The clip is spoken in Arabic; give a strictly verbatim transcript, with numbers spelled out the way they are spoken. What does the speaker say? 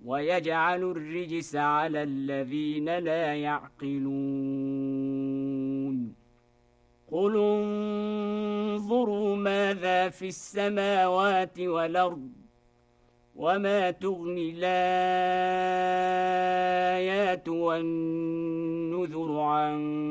ويجعل الرجس على الذين لا يعقلون قل انظروا ماذا في السماوات والأرض وما تغني الآيات والنذر عن